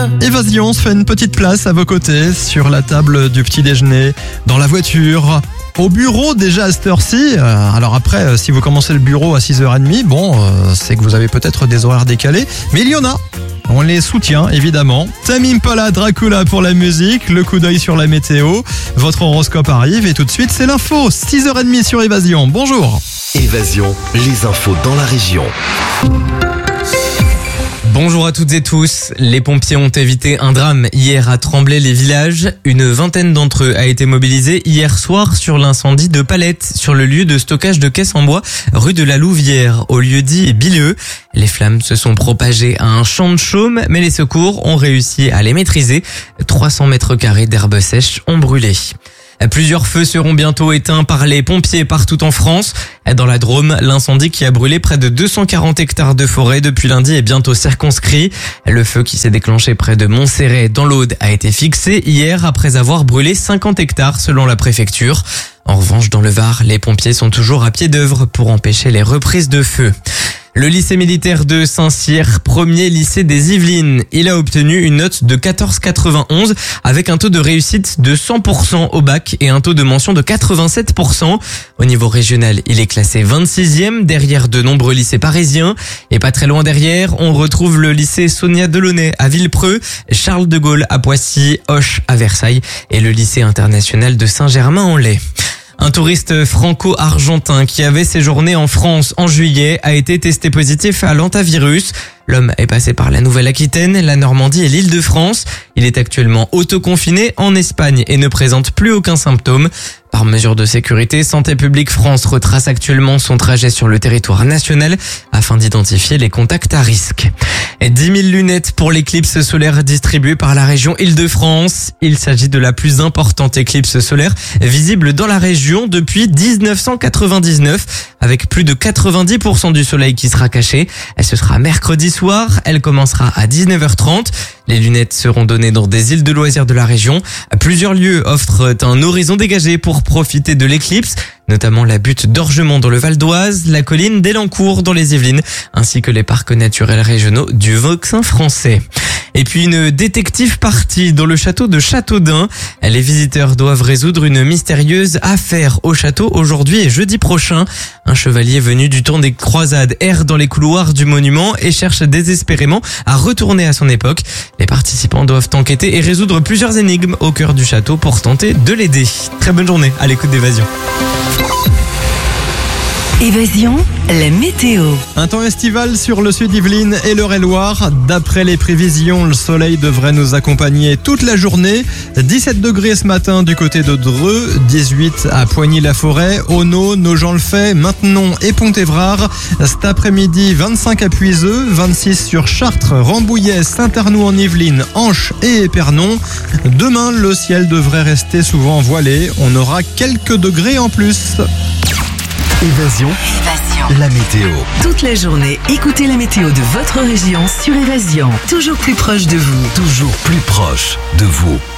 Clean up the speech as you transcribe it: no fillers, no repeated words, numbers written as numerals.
Évasion se fait une petite place à vos côtés, sur la table du petit déjeuner, dans la voiture, au bureau déjà à cette heure-ci. Alors après, si vous commencez le bureau à 6h30, c'est que vous avez peut-être des horaires décalés, mais il y en a. On les soutient évidemment. Tame Impala, Dracula pour la musique, le coup d'œil sur la météo, votre horoscope arrive et tout de suite c'est l'info, 6h30 sur Évasion. Bonjour. Évasion, les infos dans la région. Bonjour à toutes et tous. Les pompiers ont évité un drame hier à Tremblay-les-Villages. Une vingtaine d'entre eux a été mobilisée hier soir sur l'incendie de palettes sur le lieu de stockage de caisses en bois rue de la Louvière au lieu-dit Billeux. Les flammes se sont propagées à un champ de chaume, mais les secours ont réussi à les maîtriser. 300 mètres carrés d'herbes sèches ont brûlé. Plusieurs feux seront bientôt éteints par les pompiers partout en France. Dans la Drôme, l'incendie qui a brûlé près de 240 hectares de forêt depuis lundi est bientôt circonscrit. Le feu qui s'est déclenché près de Montserrat dans l'Aude a été fixé hier après avoir brûlé 50 hectares selon la préfecture. En revanche, dans le Var, les pompiers sont toujours à pied d'œuvre pour empêcher les reprises de feu. Le lycée militaire de Saint-Cyr, premier lycée des Yvelines, il a obtenu une note de 14,91 avec un taux de réussite de 100% au bac et un taux de mention de 87%. Au niveau régional, il est classé 26e derrière de nombreux lycées parisiens. Et pas très loin derrière, on retrouve le lycée Sonia Delaunay à Villepreux, Charles de Gaulle à Poissy, Auch à Versailles et le lycée international de Saint-Germain-en-Laye. Un touriste franco-argentin qui avait séjourné en France en juillet a été testé positif à l'hantavirus. L'homme est passé par la Nouvelle-Aquitaine, la Normandie et l'Île-de-France. Il est actuellement autoconfiné en Espagne et ne présente plus aucun symptôme. Par mesure de sécurité, Santé publique France retrace actuellement son trajet sur le territoire national afin d'identifier les contacts à risque. 10 000 lunettes pour l'éclipse solaire distribuée par la région Île-de-France. Il s'agit de la plus importante éclipse solaire visible dans la région depuis 1999, avec plus de 90% du soleil qui sera caché. Ce sera mercredi soir, elle commencera à 19h30. Les lunettes seront données dans des îles de loisirs de la région. Plusieurs lieux offrent un horizon dégagé pour profiter de l'éclipse, notamment la butte d'Orgemont dans le Val d'Oise, la colline d'Elancourt dans les Yvelines, ainsi que les parcs naturels régionaux du Vauxhall français. Et puis une détective partie dans le château de Châteaudun. Les visiteurs doivent résoudre une mystérieuse affaire au château aujourd'hui et jeudi prochain. Un chevalier venu du temps des croisades erre dans les couloirs du monument et cherche désespérément à retourner à son époque. Les participants doivent enquêter et résoudre plusieurs énigmes au cœur du château pour tenter de l'aider. Très bonne journée à l'écoute d'Évasion. Évasion, la météo. Un temps estival sur le sud Yvelines et l'Eure-et-Loire. D'après les prévisions, le soleil devrait nous accompagner toute la journée. 17 degrés ce matin du côté de Dreux, 18 à Poigny-la-Forêt, Auneau, Nogent-le-Fait, Maintenon et Pont-Évrard. Cet après-midi, 25 à Puiseux, 26 sur Chartres, Rambouillet, Saint-Arnoux en Yvelines, Anche et Épernon. Demain, le ciel devrait rester souvent voilé. On aura quelques degrés en plus. Évasion, la météo. Toute la journée, écoutez la météo de votre région sur Évasion. Toujours plus proche de vous. Toujours plus proche de vous.